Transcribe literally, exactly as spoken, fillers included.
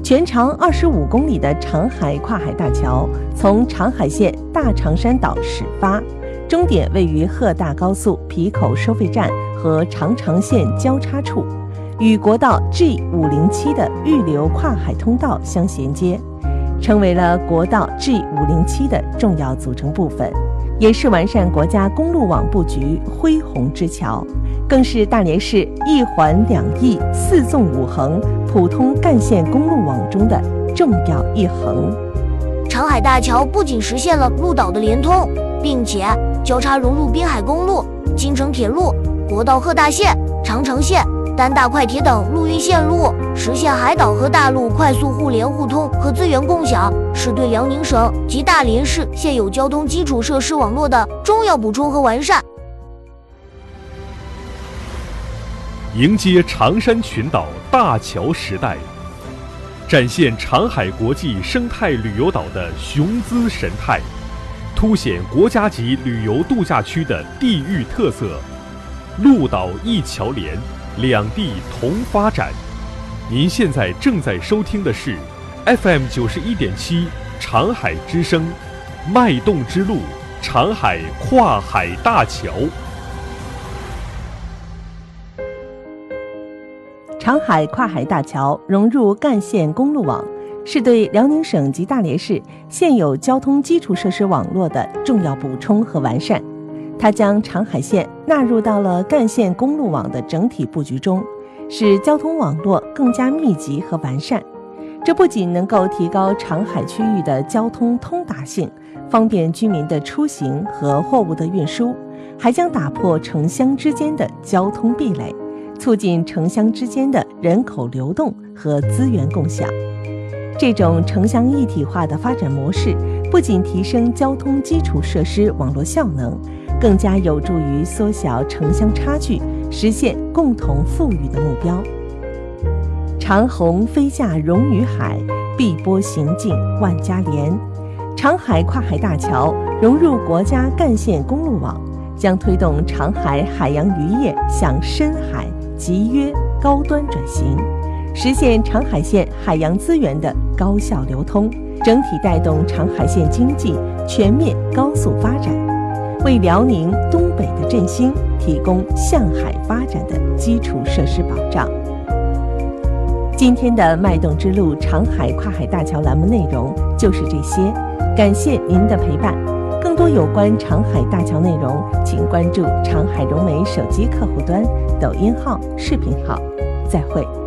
全长二十五公里的长海跨海大桥从长海县大长山岛始发，终点位于鹤大高速皮口收费站和长长线交叉处，与国道 G 五零七 的预留跨海通道相衔接，成为了国道 G 五零七 的重要组成部分，也是完善国家公路网布局恢宏之桥，更是大连市一环两翼四纵五横普通干线公路网中的重要一横。 长海大桥不仅实现了陆岛的连通，并且交叉融入滨海公路、京承铁路、国道鹤大线、长城线、丹大快铁等陆运线路，实现海岛和大陆快速互联互通和资源共享，是对辽宁省及大连市现有交通基础设施网络的重要补充和完善。 迎接长山群岛大桥时代，展现长海国际生态旅游岛的雄姿神态，凸显国家级旅游度假区的地域特色，陆岛一桥连，两地同发展。您现在正在收听的是 F M 九十一点七长海之声，脉动之路，长海跨海大桥。 长海跨海大桥融入干线公路网，是对辽宁省及大连市现有交通基础设施网络的重要补充和完善。它将长海线纳入到了干线公路网的整体布局中，使交通网络更加密集和完善。这不仅能够提高长海区域的交通通达性，方便居民的出行和货物的运输，还将打破城乡之间的交通壁垒，促进城乡之间的人口流动和资源共享。这种城乡一体化的发展模式，不仅提升交通基础设施网络效能，更加有助于缩小城乡差距，实现共同富裕的目标。长虹飞架融于海，碧波行进万家连。长海跨海大桥融入国家干线公路网，将推动长海海洋渔业向深海、集约、高端转型，实现长海县海洋资源的高效流通，整体带动长海县经济全面高速发展，为辽宁东北的振兴提供向海发展的基础设施保障。今天的脉动之路长海跨海大桥栏目内容就是这些，感谢您的陪伴。更多有关长海大桥内容，请关注长海融媒手机客户端、抖音号、视频号。再会。